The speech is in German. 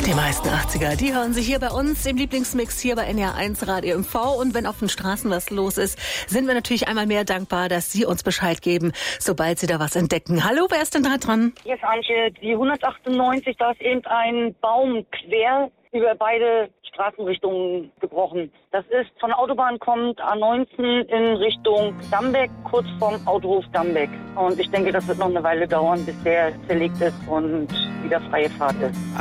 Die meisten 80er, die hören Sie hier bei uns im Lieblingsmix hier bei NR1 Radio MV. Und wenn auf den Straßen was los ist, sind wir natürlich einmal mehr dankbar, dass Sie uns Bescheid geben, sobald Sie da was entdecken. Hallo, wer ist denn da dran? Hier ist Antje. Die 198, da ist eben ein Baum quer über beide Straßenrichtungen gebrochen. Das ist von der Autobahn kommt A19 in Richtung Dambeck, kurz vorm Autohof Dambeck. Und ich denke, das wird noch eine Weile dauern, bis der zerlegt ist und wieder freie Fahrt ist.